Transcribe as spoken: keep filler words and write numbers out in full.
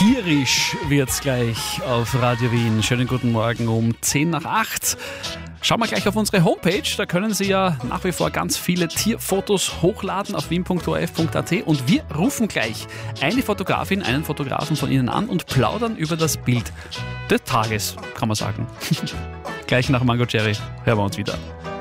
Tierisch wird's gleich auf Radio Wien. Schönen guten Morgen um zehn nach acht. Schauen wir gleich auf unsere Homepage, da können Sie ja nach wie vor ganz viele Tierfotos hochladen auf wien punkt o r f punkt a t und wir rufen gleich eine Fotografin, einen Fotografen von Ihnen an und plaudern über das Bild des Tages, kann man sagen. Gleich nach Mango Cherry hören wir uns wieder.